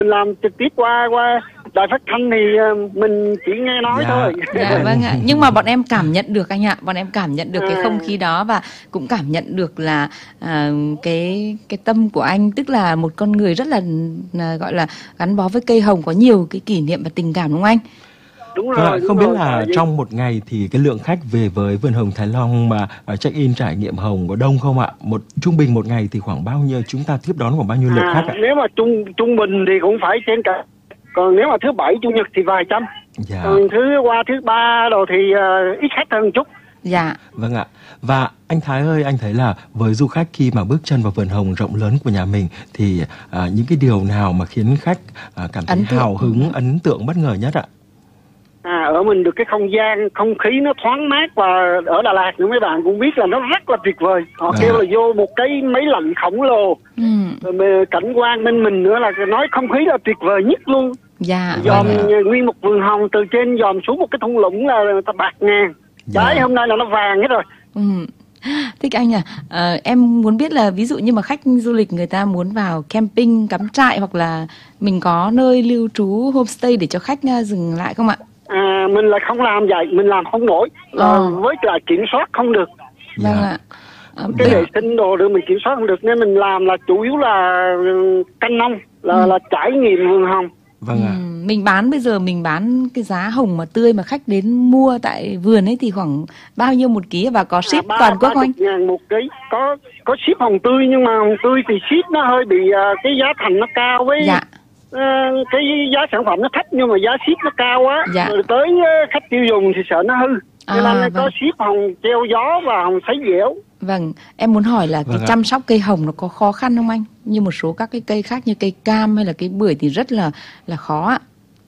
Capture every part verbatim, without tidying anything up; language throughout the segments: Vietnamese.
Mình làm trực tiếp qua qua đài phát thanh thì mình chỉ nghe nói dạ. thôi. Dạ vâng ạ. Nhưng mà bọn em cảm nhận được anh ạ, bọn em cảm nhận được cái không khí đó và cũng cảm nhận được là à, cái cái tâm của anh, tức là một con người rất là, là gọi là gắn bó với cây hồng, có nhiều cái kỷ niệm và tình cảm, đúng không anh? Đúng Vâng rồi. ạ, Đúng không biết rồi, là vì... trong một ngày thì cái lượng khách về với vườn hồng Thái Long mà check in trải nghiệm hồng có đông không ạ? Một trung bình một ngày thì khoảng bao nhiêu, chúng ta tiếp đón khoảng bao nhiêu lượt à, khách ạ? Nếu mà trung trung bình thì cũng phải trên cả. Còn nếu mà thứ bảy chủ nhật thì vài trăm. Dạ. Còn thứ qua thứ ba rồi thì uh, ít khách hơn một chút. Dạ. Vâng ạ. Và anh Thái ơi, anh thấy là với du khách khi mà bước chân vào vườn hồng rộng lớn của nhà mình thì à, những cái điều nào mà khiến khách à, cảm thấy hào hứng, ấn tượng, bất ngờ nhất ạ? À, ở mình được cái không gian, không khí nó thoáng mát, và ở Đà Lạt nữa mấy bạn cũng biết là nó rất là tuyệt vời. Họ à. kêu là vô một cái máy lạnh khổng lồ, ừ. rồi cảnh quan bên mình nữa là nói không khí là tuyệt vời nhất luôn. Dạ. Dòm à. nguyên một vườn hồng từ trên dòm xuống một cái thung lũng là người ta bạc ngàn. Dạ. Trái hôm nay là nó vàng hết rồi. Ừ. Thích anh à, à, em muốn biết là ví dụ như mà khách du lịch người ta muốn vào camping, cắm trại, hoặc là mình có nơi lưu trú homestay để cho khách dừng lại không ạ? À, mình là không làm vậy, mình làm không nổi, là à. với lại kiểm soát không được. Vâng ạ. À, cái vệ sinh đồ được mình kiểm soát không được, nên mình làm là chủ yếu là canh nông, là ừ. là trải nghiệm vườn hồng. Vâng ạ. Ừ, mình bán bây giờ mình bán cái giá hồng mà tươi mà khách đến mua tại vườn ấy thì khoảng bao nhiêu một ký, và có ship à, toàn quốc không anh? Ngàn một ký, có có ship hồng tươi, nhưng mà hồng tươi thì ship nó hơi bị uh, cái giá thành nó cao với. Dạ. Uh, cái giá sản phẩm nó thấp nhưng mà giá ship nó cao quá. Dạ. Rồi tới uh, khách tiêu dùng thì sợ nó hư. À, nên vâng. có ship hồng treo gió và hồng sấy dẻo. Vâng, em muốn hỏi là vâng cái ạ. chăm sóc cây hồng nó có khó khăn không anh? Như một số các cái cây khác như cây cam hay là cây bưởi thì rất là là khó ạ.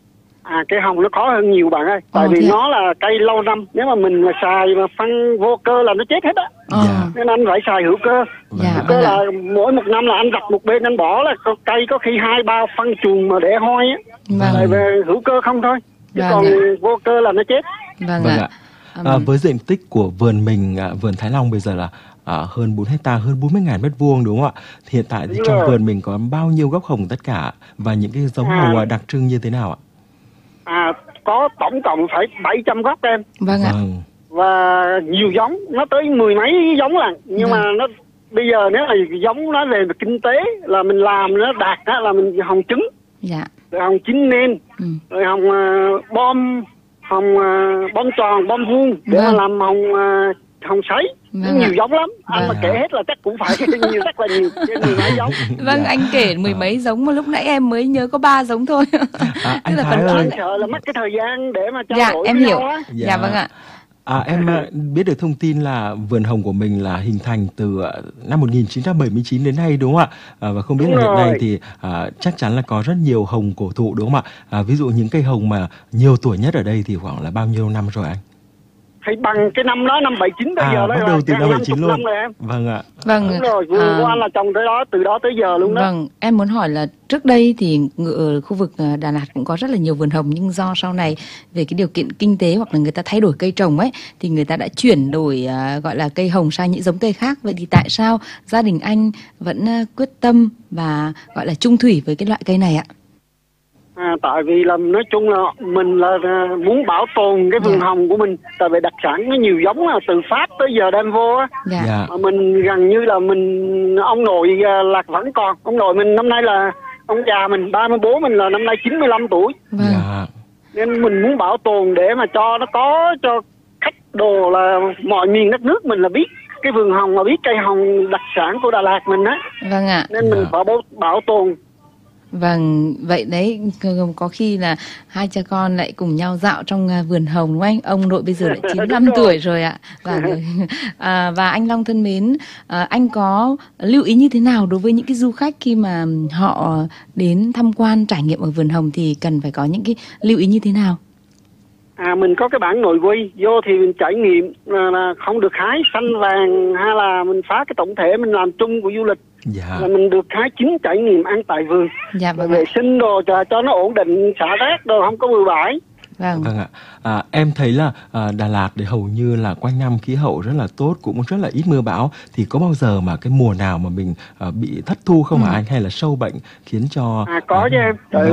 À, cây hồng nó khó hơn nhiều bạn ơi. Tại Ồ, vì nó là cây lâu năm. Nếu mà mình mà xài mà phân vô cơ là nó chết hết á. Dạ. Nên anh phải xài hữu cơ. Dạ, hữu cơ là mỗi một năm là anh đặt một bên anh bỏ là cây có khi hai bao phân chuồng mà để hôi á. Vâng. Tại vì hữu cơ không thôi. Chứ Vâng còn ạ. vô cơ là nó chết. Vâng, vâng ạ. ạ. À, với diện tích của vườn mình, à, vườn Thái Long bây giờ là à, hơn bốn hecta, hơn bốn mươi nghìn mét vuông đúng không ạ? Thì hiện tại thì đúng trong rồi. Vườn mình có bao nhiêu gốc hồng tất cả và những cái giống à. hồng đặc trưng như thế nào ạ? À, có tổng cộng phải bảy trăm gốc em. Vâng ạ. Vâng. Và nhiều giống, nó tới mười mấy giống lần. Nhưng vâng. mà nó bây giờ nếu là giống nó về kinh tế là mình làm nó đạt á, là mình hồng trứng. Dạ. Rồi hồng chín nên, ừ. rồi hồng uh, bom, hồng uh, bom tròn, bom vuông để vâng. mà làm hồng uh, hồng sấy. Vâng nhiều ạ. Giống lắm. Vâng. Anh mà kể hết là chắc cũng phải nhiều, rất là nhiều, trên mười mấy giống. Vâng, dạ. Anh kể mười mấy giống mà lúc nãy em mới nhớ có ba giống thôi. À, anh là Thái phần ơi. anh sợ là mất cái thời gian để mà trao dạ, đổi em với hiểu. nhau á. Dạ. dạ vâng ạ. À, em biết được thông tin là vườn hồng của mình là hình thành từ năm một nghìn chín trăm bảy mươi chín đến nay đúng không ạ? À, và không biết đúng là hiện nay thì à, chắc chắn là có rất nhiều hồng cổ thụ đúng không ạ? À, ví dụ những cây hồng mà nhiều tuổi nhất ở đây thì khoảng là bao nhiêu năm rồi anh? Hay bằng cái năm đó, năm bảy chín tới à, giờ đó. Bắt đầu từ năm bảy chín luôn. Em. Vâng ạ. Vâng. Đúng rồi, vừa à, qua là trồng tới đó, từ đó tới giờ luôn đó. Vâng, em muốn hỏi là trước đây thì ở khu vực Đà Lạt cũng có rất là nhiều vườn hồng, nhưng do sau này về cái điều kiện kinh tế hoặc là người ta thay đổi cây trồng ấy thì người ta đã chuyển đổi uh, gọi là cây hồng sang những giống cây khác. Vậy thì tại sao gia đình anh vẫn uh, quyết tâm và gọi là chung thủy với cái loại cây này ạ? À, tại vì là nói chung là mình là muốn bảo tồn cái vườn dạ. hồng của mình, tại vì đặc sản nó nhiều giống là từ Pháp tới giờ đem vô á. Dạ. Dạ. Mà mình gần như là mình ông nội là vẫn còn, ông nội mình năm nay là ông già mình ba mươi, bố mình là năm nay chín mươi lăm tuổi. Vâng. Dạ. Nên mình muốn bảo tồn để mà cho nó có cho khách đồ là mọi miền đất nước mình là biết cái vườn hồng, mà biết cây hồng đặc sản của Đà Lạt mình á. Vâng ạ. Nên mình phải bảo, bảo tồn. Vâng, vậy đấy, có khi là hai cha con lại cùng nhau dạo trong vườn hồng đúng không anh? Ông nội bây giờ lại chín mươi lăm tuổi rồi ạ. Và, à, và anh Long thân mến, à, anh có lưu ý như thế nào đối với những cái du khách khi mà họ đến tham quan trải nghiệm ở vườn hồng thì cần phải có những cái lưu ý như thế nào? À, mình có cái bản nội quy, vô thì mình trải nghiệm là, là không được hái xanh vàng, hay là mình phá cái tổng thể mình làm chung của du lịch. Dạ. Là mình được hái chín trải nghiệm ăn tại vườn. Dạ, vâng vệ sinh đồ cho, cho nó ổn định, xả rác đồ không có bừa bãi. Vâng. Vâng ạ. À, em thấy là à, Đà Lạt thì hầu như là quanh năm khí hậu rất là tốt, cũng rất là ít mưa bão. Thì có bao giờ mà cái mùa nào mà mình à, bị thất thu không hả ừ. anh, hay là sâu bệnh khiến cho à có à, chứ em.